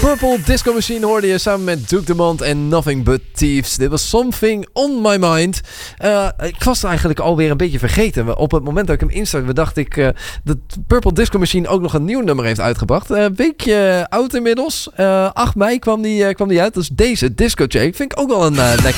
Purple Disco Machine hoorde je samen met Duke Dumont en Nothing But Thieves. Dit was Something On My Mind. Ik was het eigenlijk alweer een beetje vergeten. Op het moment dat ik hem instartte, dacht ik dat Purple Disco Machine ook nog een nieuw nummer heeft uitgebracht. Een weekje oud inmiddels. 8 mei kwam die uit. Dat is deze, Disco Jake. Vind ik ook wel een lekker